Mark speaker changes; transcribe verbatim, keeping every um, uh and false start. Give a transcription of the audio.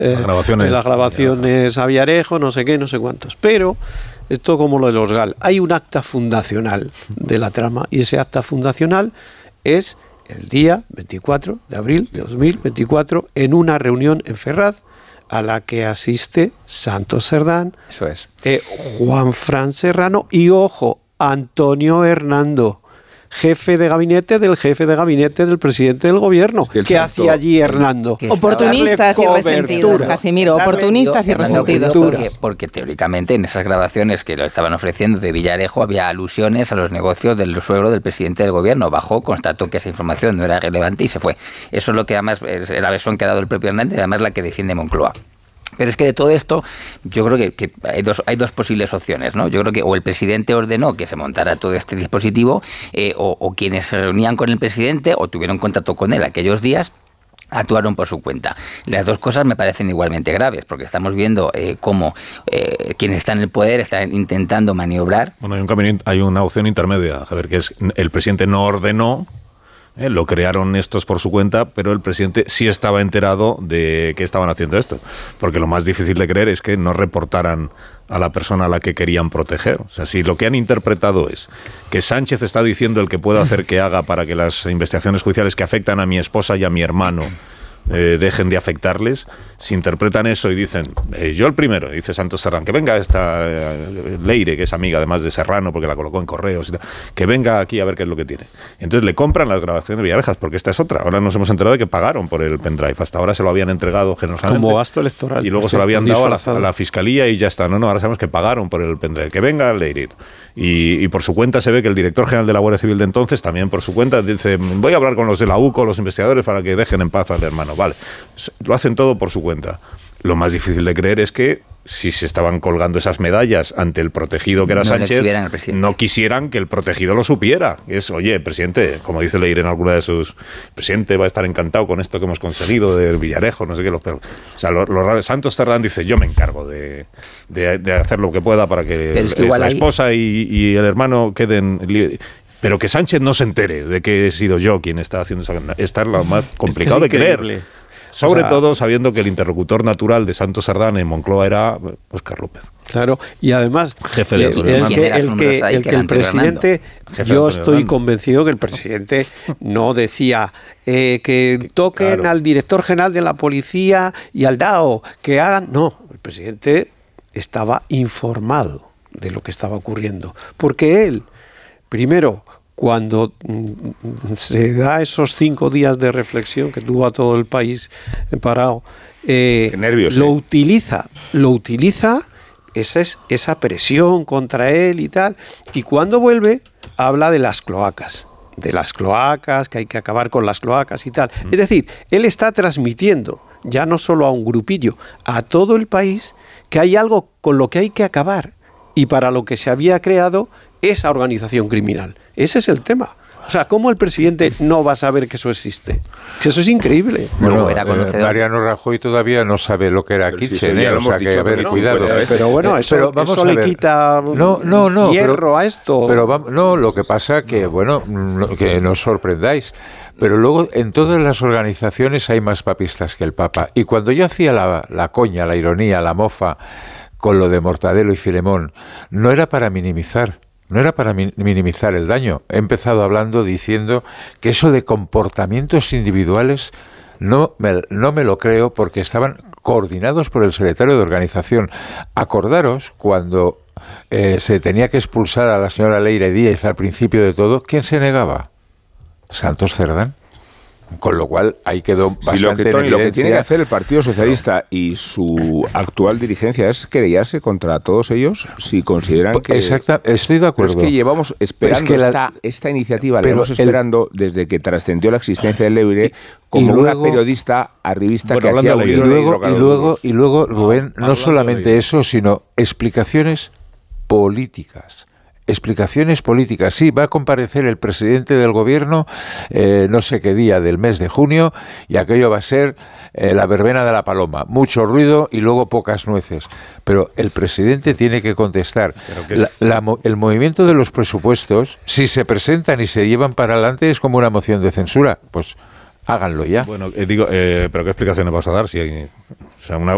Speaker 1: eh, las grabaciones, las grabaciones a Villarejo, no sé qué, no sé cuántos. Pero esto como lo de los GAL. Hay un acta fundacional de la trama y ese acta fundacional es el día veinticuatro de abril de dos mil veinticuatro en una reunión en Ferraz a la que asiste Santos Cerdán,
Speaker 2: eso es,
Speaker 1: eh, Juanfran Serrano y, ojo, Antonio Hernando, jefe de gabinete del jefe de gabinete del presidente del gobierno. Es que ¿Qué santo, hacía allí Hernando?
Speaker 3: Oportunistas y resentidos, Casimiro, oportunistas y resentidos.
Speaker 2: Porque, porque teóricamente en esas grabaciones que lo estaban ofreciendo de Villarejo había alusiones a los negocios del suegro del presidente del gobierno. Bajó, constató que esa información no era relevante y se fue. Eso es lo que además es la versión que ha dado el propio Hernández y además la que defiende Moncloa. Pero es que de todo esto, yo creo que, que hay dos hay dos posibles opciones, ¿no? Yo creo que o el presidente ordenó que se montara todo este dispositivo, eh, o, o quienes se reunían con el presidente o tuvieron contacto con él aquellos días, actuaron por su cuenta. Las dos cosas me parecen igualmente graves, porque estamos viendo eh, cómo eh, quien está en el poder está intentando maniobrar.
Speaker 4: Bueno, hay un camino, hay una opción intermedia, Javier, que es el presidente no ordenó. Eh, lo crearon estos por su cuenta, pero el presidente sí estaba enterado de que estaban haciendo esto. Porque lo más difícil de creer es que no reportaran a la persona a la que querían proteger. O sea, si lo que han interpretado es que Sánchez está diciendo el que puedo hacer que haga para que las investigaciones judiciales que afectan a mi esposa y a mi hermano eh, dejen de afectarles, si interpretan eso y dicen, eh, yo el primero, dice Santos Cerdán, que venga esta eh, Leire, que es amiga además de Serrano, porque la colocó en correos y tal, que venga aquí a ver qué es lo que tiene. Entonces le compran las grabaciones de Villarejas, porque esta es otra. Ahora nos hemos enterado de que pagaron por el pendrive. Hasta ahora se lo habían entregado generosamente.
Speaker 1: Como gasto electoral.
Speaker 4: Y luego se lo habían dado a la, a la fiscalía y ya está. No, no, ahora sabemos que pagaron por el pendrive. Que venga Leire. Y, y por su cuenta se ve que el director general de la Guardia Civil de entonces, también por su cuenta, dice, voy a hablar con los de la U C O, los investigadores, para que dejen en paz al hermano. Vale, lo hacen todo por su cuenta. Lo más difícil de creer es que si se estaban colgando esas medallas ante el protegido que era
Speaker 2: no
Speaker 4: Sánchez, no quisieran que el protegido lo supiera. Es, oye, presidente, como dice Leire en alguna de sus, presidente va a estar encantado con esto que hemos conseguido del Villarejo, no sé qué, los perros. O sea, los lo, Santos Cerdán dice, yo me encargo de, de, de hacer lo que pueda para que,
Speaker 2: es que
Speaker 4: el, la
Speaker 2: ahí...
Speaker 4: esposa y, y el hermano queden libres. Pero que Sánchez no se entere de que he sido yo quien está haciendo esa... Esta es lo más complicado es que es de creer. Sobre o sea, todo sabiendo que el interlocutor natural de Santos Cerdán en Moncloa era Óscar López.
Speaker 1: Claro, y además
Speaker 4: jefe de
Speaker 1: el, el, el, que, el, que, el, que el presidente, yo estoy Hernando. convencido que el presidente no decía eh, que toquen claro. al director general de la policía y al D A O, que hagan... No, el presidente estaba informado de lo que estaba ocurriendo, porque él, primero, cuando se da esos cinco días de reflexión que tuvo a todo el país parado, eh, nervios, lo eh. utiliza, lo utiliza esa, es, esa presión contra él y tal, y cuando vuelve habla de las cloacas, de las cloacas, que hay que acabar con las cloacas y tal. Mm. Es decir, él está transmitiendo, ya no solo a un grupillo, a todo el país, que hay algo con lo que hay que acabar, y para lo que se había creado esa organización criminal. Ese es el tema. O sea, ¿cómo el presidente no va a saber que eso existe? Que eso es increíble.
Speaker 5: Bueno, era eh, Mariano Rajoy todavía no sabe lo que era Kitchen, ¿eh? O sea, que a ver, no, cuidado.
Speaker 1: Pero, pero bueno, eso, pero vamos eso a le ver. quita
Speaker 5: no, no, no,
Speaker 1: hierro
Speaker 5: pero,
Speaker 1: a esto.
Speaker 5: Pero va, no, lo que pasa que, bueno, que no os sorprendáis, pero luego en todas las organizaciones hay más papistas que el Papa. Y cuando yo hacía la, la coña, la ironía, la mofa con lo de Mortadelo y Filemón, no era para minimizar. No era para minimizar el daño. He empezado hablando diciendo que eso de comportamientos individuales no me, no me lo creo porque estaban coordinados por el secretario de organización. Acordaros cuando eh, se tenía que expulsar a la señora Leire Díez al principio de todo, ¿quién se negaba? Santos Cerdán. Con lo cual ahí quedó bastante
Speaker 6: sí, lo, que, Tony,
Speaker 5: en
Speaker 6: lo que tiene que hacer el Partido Socialista y su actual dirigencia es querellarse contra todos ellos si consideran que...
Speaker 5: Exacto, estoy de acuerdo.
Speaker 6: Pero es que llevamos esperando es que la, esta, esta iniciativa, la llevamos esperando el, desde que trascendió la existencia de Leire como luego, una periodista arribista bueno, que hacía un
Speaker 5: y luego, y luego, y luego, Rubén, no, no solamente eso, sino explicaciones políticas. Explicaciones políticas. Sí, va a comparecer el presidente del gobierno eh, no sé qué día del mes de junio y aquello va a ser eh, la verbena de la paloma. Mucho ruido y luego pocas nueces. Pero el presidente tiene que contestar. Que la, la, el movimiento de los presupuestos, si se presentan y se llevan para adelante, es como una moción de censura. Pues háganlo ya.
Speaker 4: Bueno, eh, digo, eh, pero ¿qué explicaciones vas a dar? Si hay, o sea, una,